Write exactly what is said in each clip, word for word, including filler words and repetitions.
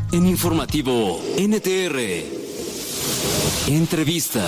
en Informativo N T R. Entrevista.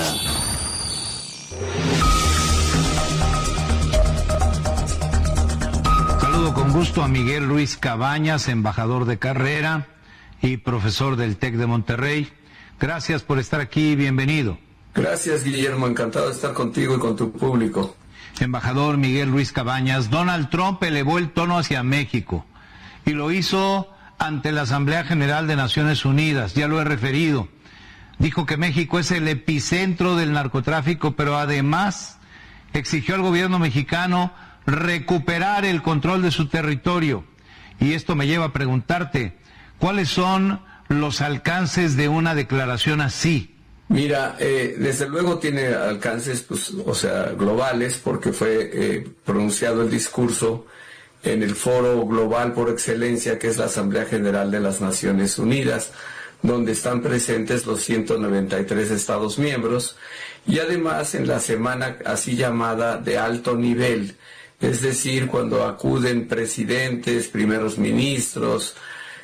Saludo con gusto a Miguel Ruiz Cabañas, embajador de carrera y profesor del TEC de Monterrey. Gracias por estar aquí, bienvenido. Gracias, Guillermo, encantado de estar contigo y con tu público. Embajador Miguel Ruiz Cabañas, Donald Trump elevó el tono hacia México y lo hizo ante la Asamblea General de Naciones Unidas, ya lo he referido. Dijo que México es el epicentro del narcotráfico, pero además exigió al gobierno mexicano recuperar el control de su territorio. Y esto me lleva a preguntarte, ¿cuáles son los alcances de una declaración así? Mira, eh, desde luego tiene alcances, pues, o sea, globales, porque fue eh, pronunciado el discurso en el foro global por excelencia, que es la Asamblea General de las Naciones Unidas, donde están presentes los ciento noventa y tres Estados miembros, y además en la semana así llamada de alto nivel, es decir, cuando acuden presidentes, primeros ministros,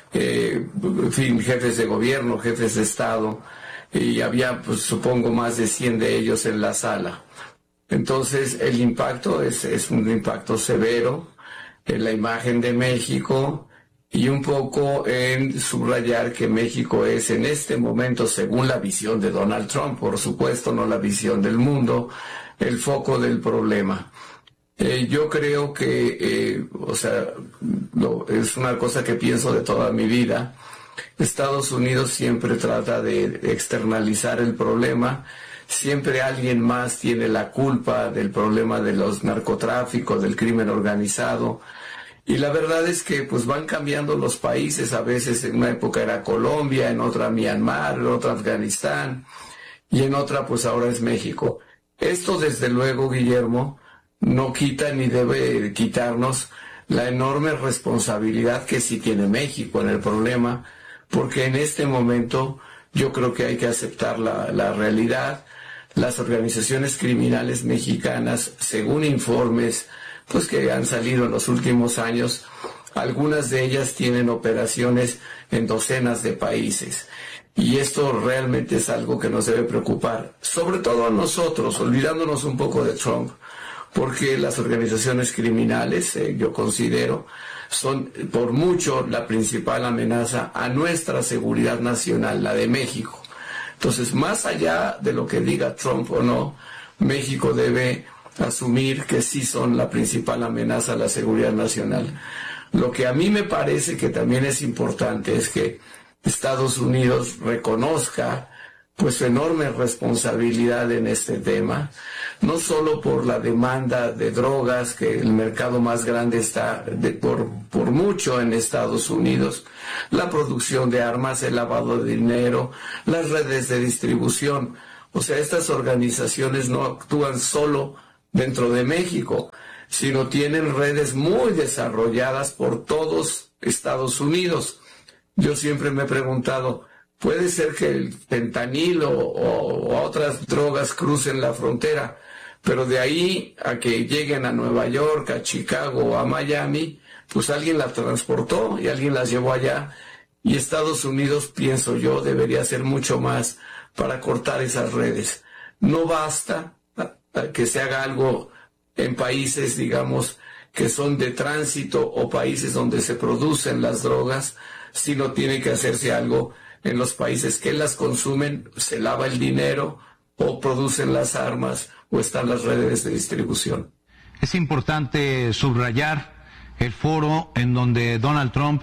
eh, en fin, jefes de gobierno, jefes de Estado, y había, pues supongo, más de cien de ellos en la sala. Entonces, el impacto es, es un impacto severo en la imagen de México y un poco en subrayar que México es en este momento, según la visión de Donald Trump, por supuesto, no la visión del mundo, el foco del problema. Eh, yo creo que, eh, o sea, no, es una cosa que pienso de toda mi vida. Estados Unidos siempre trata de externalizar el problema, siempre alguien más tiene la culpa del problema de los narcotráficos, del crimen organizado, y la verdad es que pues van cambiando los países, a veces en una época era Colombia, en otra Myanmar, en otra Afganistán, y en otra pues ahora es México. Esto desde luego, Guillermo, no quita ni debe quitarnos la enorme responsabilidad que sí tiene México en el problema, porque en este momento yo creo que hay que aceptar la, la realidad. Las organizaciones criminales mexicanas, según informes pues que han salido en los últimos años, algunas de ellas tienen operaciones en docenas de países. Y esto realmente es algo que nos debe preocupar, sobre todo a nosotros, olvidándonos un poco de Trump, porque las organizaciones criminales, eh, yo considero, son por mucho la principal amenaza a nuestra seguridad nacional, la de México. Entonces, más allá de lo que diga Trump o no, México debe asumir que sí son la principal amenaza a la seguridad nacional. Lo que a mí me parece que también es importante es que Estados Unidos reconozca pues su enorme responsabilidad en este tema, no solo por la demanda de drogas, que el mercado más grande está de, por, por mucho en Estados Unidos, la producción de armas, el lavado de dinero, las redes de distribución. O sea, estas organizaciones no actúan solo dentro de México, sino tienen redes muy desarrolladas por todos Estados Unidos. Yo siempre me he preguntado, ¿puede ser que el fentanilo o, o otras drogas crucen la frontera, pero de ahí a que lleguen a Nueva York, a Chicago o a Miami, pues alguien las transportó y alguien las llevó allá? Y Estados Unidos, pienso yo, debería hacer mucho más para cortar esas redes. No basta que se haga algo en países, digamos, que son de tránsito o países donde se producen las drogas, sino tiene que hacerse algo en los países que las consumen, se lava el dinero o producen las armas o están las redes de distribución. Es importante subrayar el foro en donde Donald Trump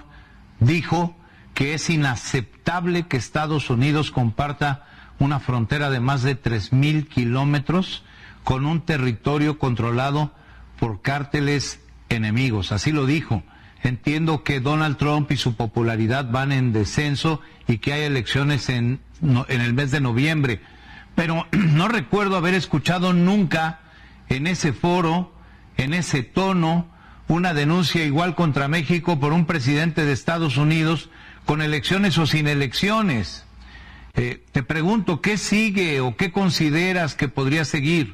dijo que es inaceptable que Estados Unidos comparta una frontera de más de tres mil kilómetros con un territorio controlado por cárteles enemigos. Así lo dijo. Entiendo que Donald Trump y su popularidad van en descenso y que hay elecciones en, en el mes de noviembre, pero no recuerdo haber escuchado nunca en ese foro, en ese tono, una denuncia igual contra México por un presidente de Estados Unidos, con elecciones o sin elecciones. Eh, te pregunto, ¿qué sigue o qué consideras que podría seguir?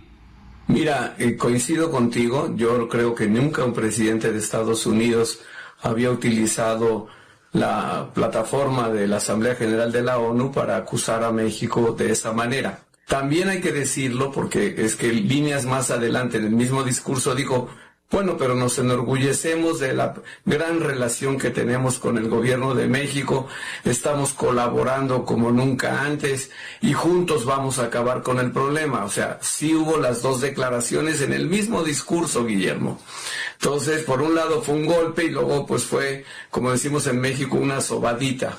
Mira, eh, coincido contigo. Yo creo que nunca un presidente de Estados Unidos había utilizado la plataforma de la Asamblea General de la ONU para acusar a México de esa manera. También hay que decirlo porque es que líneas más adelante en el mismo discurso dijo, bueno, pero nos enorgullecemos de la gran relación que tenemos con el gobierno de México, estamos colaborando como nunca antes y juntos vamos a acabar con el problema. O sea, sí hubo las dos declaraciones en el mismo discurso, Guillermo. Entonces, por un lado fue un golpe y luego pues fue, como decimos en México, una sobadita.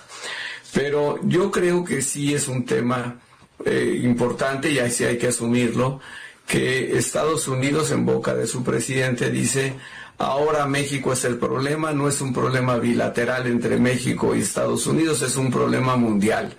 Pero yo creo que sí es un tema eh, importante y ahí sí hay que asumirlo, que Estados Unidos en boca de su presidente dice, ahora México es el problema, no es un problema bilateral entre México y Estados Unidos, es un problema mundial.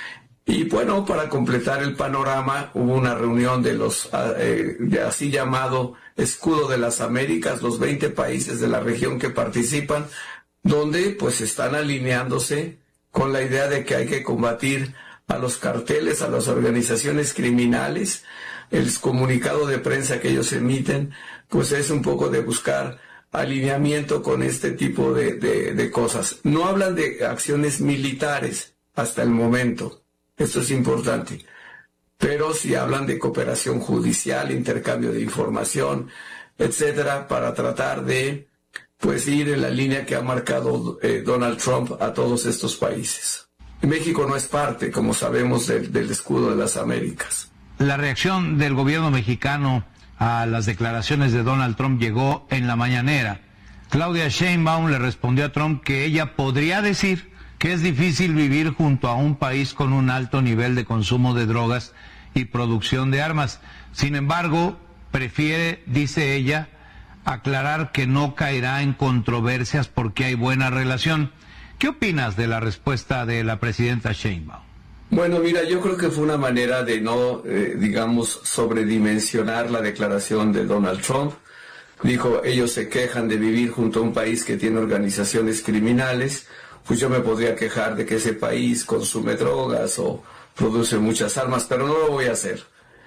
Y bueno, para completar el panorama, hubo una reunión de los eh, de así llamado Escudo de las Américas, los veinte países de la región que participan, donde pues están alineándose con la idea de que hay que combatir a los carteles, a las organizaciones criminales. El comunicado de prensa que ellos emiten, pues es un poco de buscar alineamiento con este tipo de, de, de cosas. No hablan de acciones militares hasta el momento, esto es importante, pero sí hablan de cooperación judicial, intercambio de información, etcétera, para tratar de pues ir en la línea que ha marcado eh, Donald Trump a todos estos países. México no es parte, como sabemos, del, del Escudo de las Américas. La reacción del gobierno mexicano a las declaraciones de Donald Trump llegó en la mañanera. Claudia Sheinbaum le respondió a Trump que ella podría decir que es difícil vivir junto a un país con un alto nivel de consumo de drogas y producción de armas. Sin embargo, prefiere, dice ella, aclarar que no caerá en controversias porque hay buena relación. ¿Qué opinas de la respuesta de la presidenta Sheinbaum? Bueno, mira, yo creo que fue una manera de no, eh, digamos, sobredimensionar la declaración de Donald Trump. Dijo, ellos se quejan de vivir junto a un país que tiene organizaciones criminales, pues yo me podría quejar de que ese país consume drogas o produce muchas armas, pero no lo voy a hacer.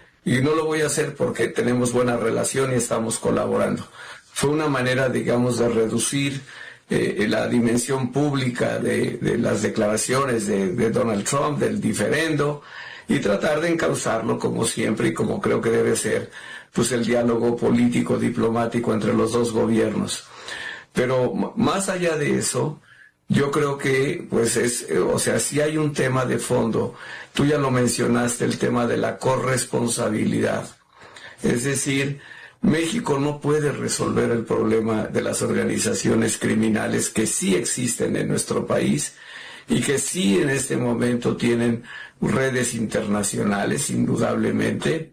Y no lo voy a hacer porque tenemos buena relación y estamos colaborando. Fue una manera, digamos, de reducir Eh, la dimensión pública de, de las declaraciones de, de Donald Trump, del diferendo, y tratar de encauzarlo como siempre y como creo que debe ser, pues el diálogo político, diplomático entre los dos gobiernos. Pero más allá de eso, yo creo que, pues es, o sea, si hay un tema de fondo, tú ya lo mencionaste, el tema de la corresponsabilidad. Es decir, México no puede resolver el problema de las organizaciones criminales que sí existen en nuestro país y que sí en este momento tienen redes internacionales, indudablemente,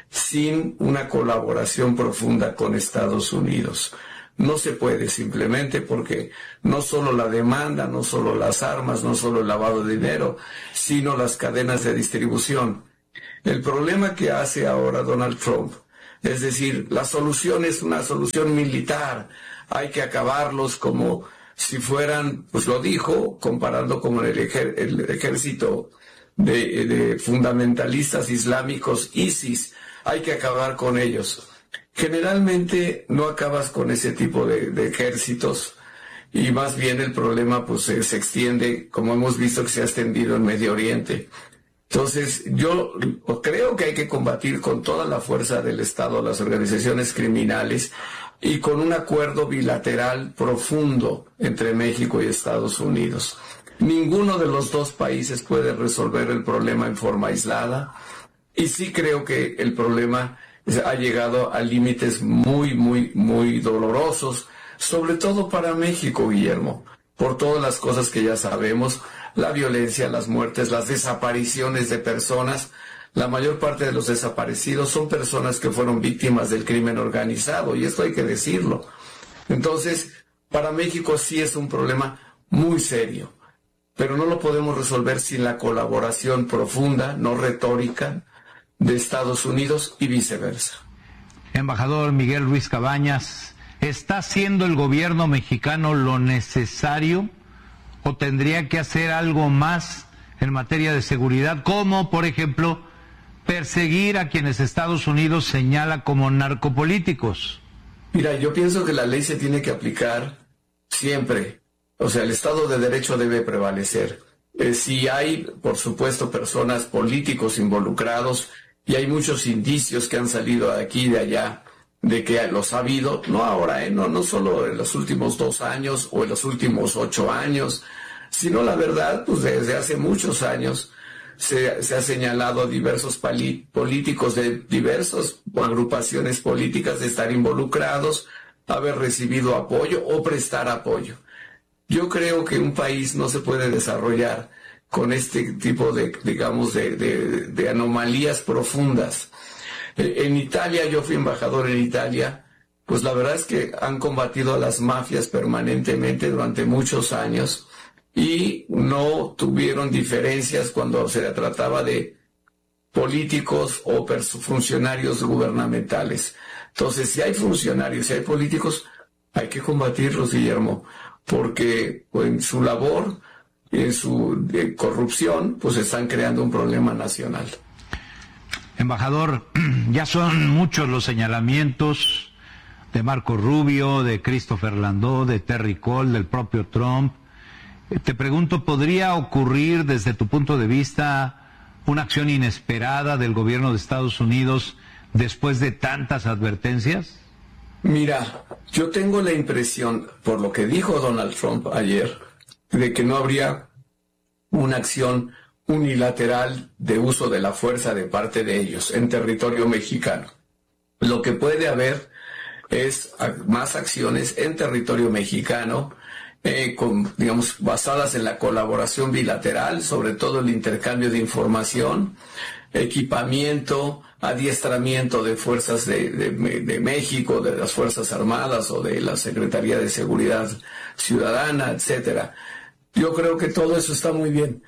sin una colaboración profunda con Estados Unidos. No se puede simplemente porque no solo la demanda, no solo las armas, no solo el lavado de dinero, sino las cadenas de distribución. El problema que hace ahora Donald Trump, es decir, la solución es una solución militar, hay que acabarlos como si fueran, pues lo dijo, comparando con el, ejer, el ejército de, de fundamentalistas islámicos, ISIS, hay que acabar con ellos. Generalmente no acabas con ese tipo de, de ejércitos y más bien el problema pues se, se extiende, como hemos visto que se ha extendido en Medio Oriente. Entonces, yo creo que hay que combatir con toda la fuerza del Estado las organizaciones criminales y con un acuerdo bilateral profundo entre México y Estados Unidos. Ninguno de los dos países puede resolver el problema en forma aislada y sí creo que el problema ha llegado a límites muy, muy, muy dolorosos, sobre todo para México, Guillermo, por todas las cosas que ya sabemos, la violencia, las muertes, las desapariciones de personas. La mayor parte de los desaparecidos son personas que fueron víctimas del crimen organizado, y esto hay que decirlo. Entonces, para México sí es un problema muy serio, pero no lo podemos resolver sin la colaboración profunda, no retórica, de Estados Unidos y viceversa. Embajador Miguel Ruiz Cabañas, ¿está haciendo el gobierno mexicano lo necesario o tendría que hacer algo más en materia de seguridad, como por ejemplo perseguir a quienes Estados Unidos señala como narcopolíticos? Mira, yo pienso que la ley se tiene que aplicar siempre. O sea, el Estado de Derecho debe prevalecer. Eh, si hay, por supuesto, personas, políticos involucrados, y hay muchos indicios que han salido de aquí y de allá, de que los ha habido, no ahora, ¿eh? no, no solo en los últimos dos años o en los últimos ocho años, sino la verdad, pues desde hace muchos años se, se ha señalado a diversos pali, políticos de diversas agrupaciones políticas de estar involucrados, haber recibido apoyo o prestar apoyo. Yo creo que un país no se puede desarrollar con este tipo de, digamos, de, de, de anomalías profundas. En Italia, yo fui embajador en Italia, pues la verdad es que han combatido a las mafias permanentemente durante muchos años y no tuvieron diferencias cuando se trataba de políticos o funcionarios gubernamentales. Entonces, si hay funcionarios, si hay políticos, hay que combatirlos, Guillermo, porque en su labor, en su eh, corrupción, pues están creando un problema nacional. Embajador, ya son muchos los señalamientos de Marco Rubio, de Christopher Landau, de Terry Cole, del propio Trump. Te pregunto, ¿podría ocurrir desde tu punto de vista una acción inesperada del gobierno de Estados Unidos después de tantas advertencias? Mira, yo tengo la impresión, por lo que dijo Donald Trump ayer, de que no habría una acción unilateral de uso de la fuerza de parte de ellos en territorio mexicano. Lo que puede haber es más acciones en territorio mexicano, eh, con, digamos, basadas en la colaboración bilateral, sobre todo el intercambio de información, equipamiento, adiestramiento de fuerzas de, de, de México, de las Fuerzas Armadas o de la Secretaría de Seguridad Ciudadana, etcétera. Yo creo que todo eso está muy bien.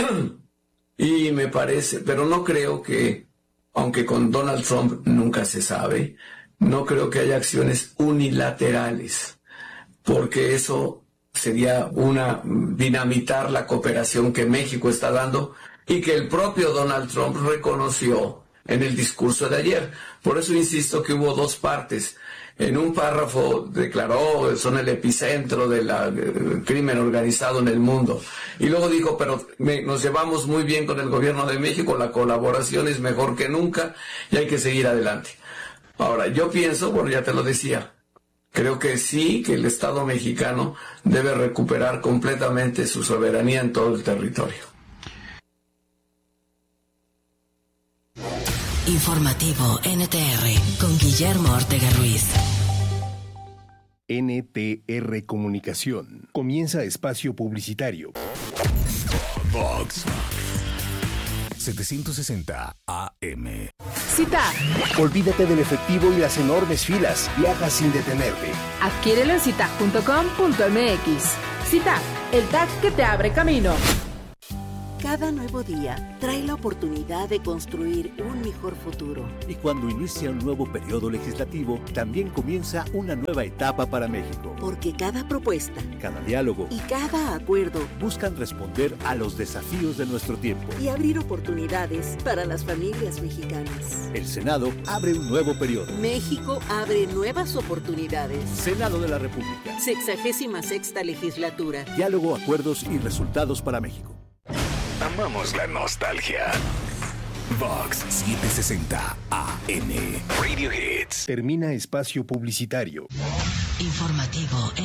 Y me parece, pero no creo que, aunque con Donald Trump nunca se sabe, no creo que haya acciones unilaterales, porque eso sería una dinamitar la cooperación que México está dando y que el propio Donald Trump reconoció en el discurso de ayer. Por eso insisto que hubo dos partes. En un párrafo declaró, son el epicentro del eh, crimen organizado en el mundo. Y luego dijo, pero me, nos llevamos muy bien con el gobierno de México, la colaboración es mejor que nunca y hay que seguir adelante. Ahora, yo pienso, bueno, ya te lo decía, creo que sí, que el Estado mexicano debe recuperar completamente su soberanía en todo el territorio. Informativo N T R con Guillermo Ortega Ruiz. N T R Comunicación. Comienza espacio publicitario. Vox setecientos sesenta A M. Cita. Olvídate del efectivo y las enormes filas. Viaja sin detenerte. Adquiérelo en cita punto com punto m x. Cita, el tag que te abre camino. Cada nuevo día trae la oportunidad de construir un mejor futuro. Y cuando inicia un nuevo periodo legislativo, también comienza una nueva etapa para México. Porque cada propuesta, cada diálogo y cada acuerdo buscan responder a los desafíos de nuestro tiempo y abrir oportunidades para las familias mexicanas. El Senado abre un nuevo periodo. México abre nuevas oportunidades. Senado de la República. Sexagésima sexta legislatura. Diálogo, acuerdos y resultados para México. Amamos la nostalgia. Vox setecientos sesenta A M. Radio Hits. Termina espacio publicitario. Informativo